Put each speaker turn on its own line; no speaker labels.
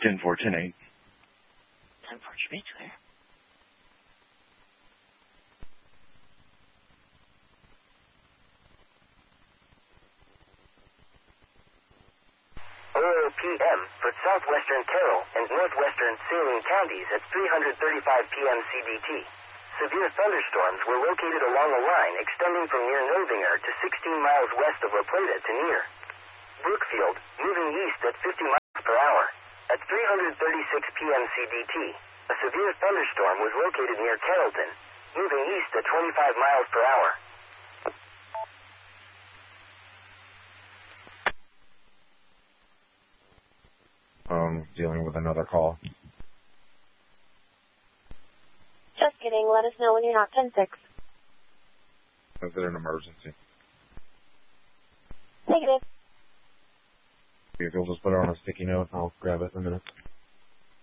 10-4, 10-8.
10-4, speech clear.
PM for southwestern Carroll and northwestern Saline counties at 3:35 p.m. CDT. Severe thunderstorms were located along a line extending from near Novinger to 16 miles west of La Plata to near Brookfield, moving east at 50 miles per hour. At 3:36 p.m. CDT, a severe thunderstorm was located near Carrollton, moving east at 25 miles per hour.
Dealing with another call.
Just kidding. Let us know when you're not 10-6.
Is it an emergency?
Negative.
If you'll just put it on a sticky note, I'll grab it in a minute.